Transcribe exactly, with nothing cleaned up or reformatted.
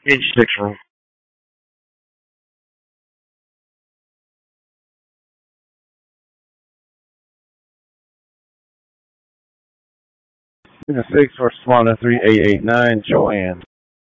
Page six room. Six for Swana three eight eight nine, Joanne.